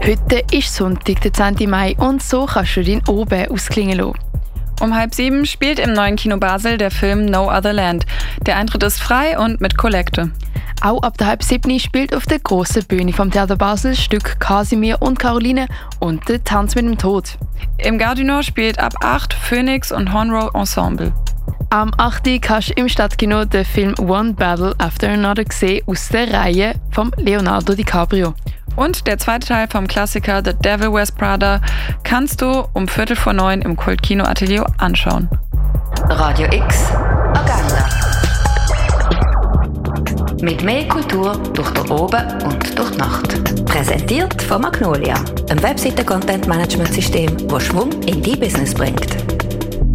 Heute ist Sonntag, der 10. Mai, und so kannst du deinen Oben ausklingen lassen. Um 6:30 spielt im neuen Kino Basel der Film No Other Land. Der Eintritt ist frei und mit Kollekte. Auch ab der 6:30 spielt auf der grossen Bühne vom Theater Basel das Stück Kasimir und Caroline und der Tanz mit dem Tod. Im Gardino spielt ab 8 Phoenix und Hornrow Ensemble. Am 8. kannst du im Stadtkino den Film One Battle After Another sehen aus der Reihe von Leonardo DiCaprio. Und der zweite Teil vom Klassiker The Devil Wears Prada kannst du um 8:45 im Kultkino Atelier anschauen. Radio X Agenda. Mit mehr Kultur durch den Oben und durch die Nacht. Präsentiert von Magnolia, einem Webseiten-Content-Management-System, das Schwung in dein Business bringt.